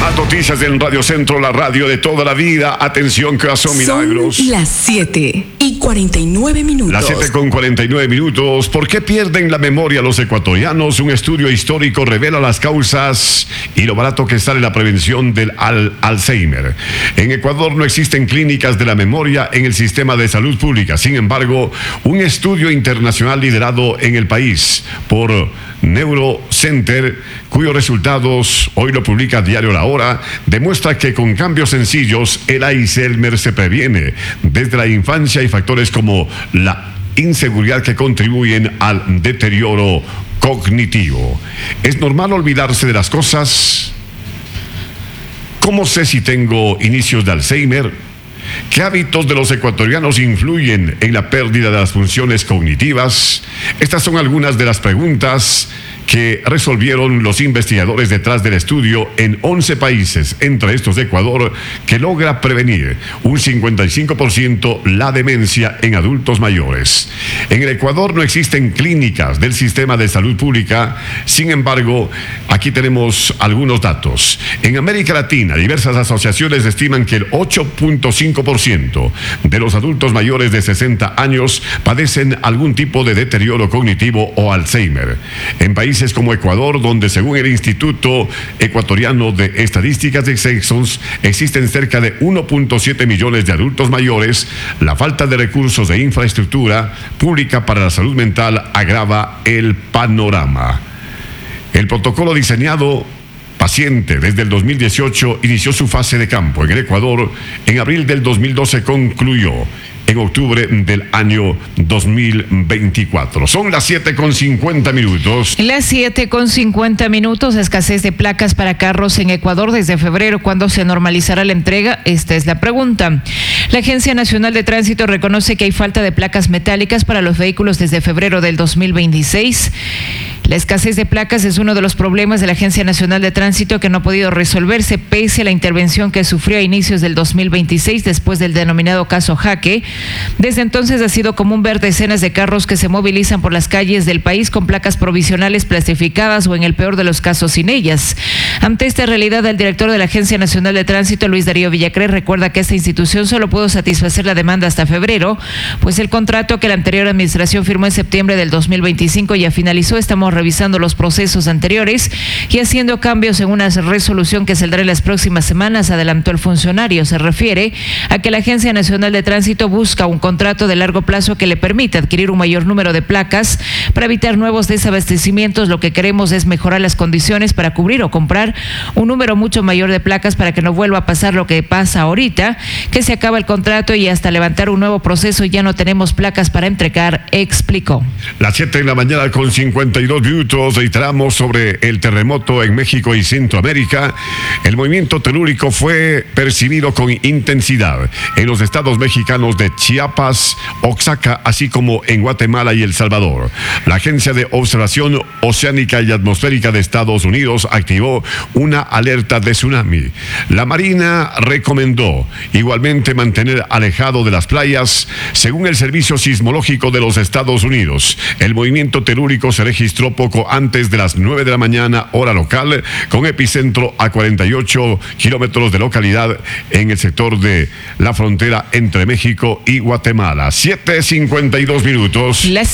Más noticias en Radio Centro, la radio de toda la vida. Atención que son milagros. Son las 7:49. Las 7:49. ¿Por qué pierden la memoria los ecuatorianos? Un estudio histórico revela las causas y lo barato que sale la prevención del Alzheimer. En Ecuador no existen clínicas de la memoria en el sistema de salud pública. Sin embargo, un estudio internacional liderado en el país por Neurocenter, cuyos resultados hoy lo publica Diario La Hora, demuestra que con cambios sencillos el Alzheimer se previene desde la infancia y factores como la inseguridad que contribuyen al deterioro cognitivo. ¿Es normal olvidarse de las cosas? ¿Cómo sé si tengo inicios de Alzheimer? ¿Qué hábitos de los ecuatorianos influyen en la pérdida de las funciones cognitivas? Estas son algunas de las preguntas que resolvieron los investigadores detrás del estudio en 11 países, entre estos Ecuador, que logra prevenir un 55% la demencia en adultos mayores. En el Ecuador no existen clínicas del sistema de salud pública. Sin embargo, aquí tenemos algunos datos. En América Latina, diversas asociaciones estiman que el 8.5% de los adultos mayores de 60 años padecen algún tipo de deterioro cognitivo o Alzheimer. En países como Ecuador, donde según el Instituto Ecuatoriano de Estadísticas de Censos existen cerca de 1.7 millones de adultos mayores, la falta de recursos de infraestructura pública para la salud mental agrava el panorama. El protocolo diseñado paciente desde el 2018 inició su fase de campo en el Ecuador. En abril del 2012 concluyó en octubre del año 2024. Son las 7:50. Las 7:50. Escasez de placas para carros en Ecuador desde febrero. ¿Cuándo se normalizará la entrega? Esta es la pregunta. La Agencia Nacional de Tránsito reconoce que hay falta de placas metálicas para los vehículos desde febrero del 2026. La escasez de placas es uno de los problemas de la Agencia Nacional de Tránsito que no ha podido resolverse pese a la intervención que sufrió a inicios del 2026 después del denominado caso Jaque. Desde entonces ha sido común ver decenas de carros que se movilizan por las calles del país con placas provisionales plastificadas o en el peor de los casos sin ellas. Ante esta realidad, el director de la Agencia Nacional de Tránsito, Luis Darío Villacrés, recuerda que esta institución solo pudo satisfacer la demanda hasta febrero, pues el contrato que la anterior administración firmó en septiembre del 2025 ya finalizó. Estamos revisando los procesos anteriores y haciendo cambios en una resolución que saldrá en las próximas semanas, adelantó el funcionario. Se refiere a que la Agencia Nacional de Tránsito busca un contrato de largo plazo que le permita adquirir un mayor número de placas para evitar nuevos desabastecimientos. Lo que queremos es mejorar las condiciones para cubrir o comprar un número mucho mayor de placas para que no vuelva a pasar lo que pasa ahorita, que se acaba el contrato y hasta levantar un nuevo proceso ya no tenemos placas para entregar, explicó. Las 7:52. Reiteramos sobre el terremoto en México y Centroamérica. El movimiento telúrico fue percibido con intensidad en los estados mexicanos de Chiapas, Oaxaca, así como en Guatemala y El Salvador. La Agencia de Observación Oceánica y Atmosférica de Estados Unidos activó una alerta de tsunami. La Marina recomendó igualmente mantener alejado de las playas. Según el Servicio Sismológico de los Estados Unidos, el movimiento telúrico se registró poco antes de las 9 de la mañana, hora local, con epicentro a 48 kilómetros de localidad en el sector de la frontera entre México y Guatemala. 7:52. Las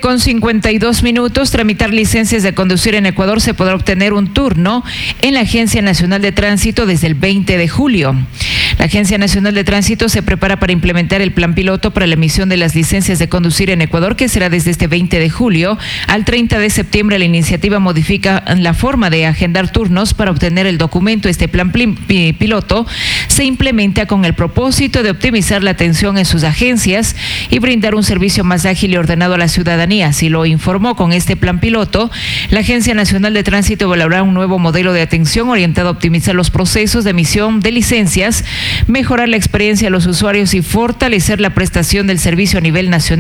7:52. Tramitar licencias de conducir en Ecuador. Se podrá obtener un turno en la Agencia Nacional de Tránsito desde el 20 de julio. La Agencia Nacional de Tránsito se prepara para implementar el plan piloto para la emisión de las licencias de conducir en Ecuador, que será desde este 20 de julio al 30 de septiembre. La iniciativa modifica la forma de agendar turnos para obtener el documento. Este plan piloto se implementa con el propósito de optimizar la atención en sus agencias y brindar un servicio más ágil y ordenado a la ciudadanía. Así lo informó. Con este plan piloto, la Agencia Nacional de Tránsito evaluará un nuevo modelo de atención orientado a optimizar los procesos de emisión de licencias, mejorar la experiencia de los usuarios y fortalecer la prestación del servicio a nivel nacional.